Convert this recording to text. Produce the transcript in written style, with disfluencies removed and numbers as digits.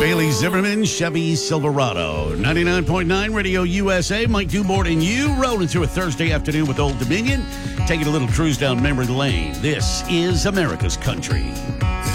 Bailey Zimmerman, Chevy Silverado. 99.9 Radio USA. Mike Dubort and you rolling through a Thursday afternoon with Old Dominion. Taking a little cruise down memory lane. This is America's Country.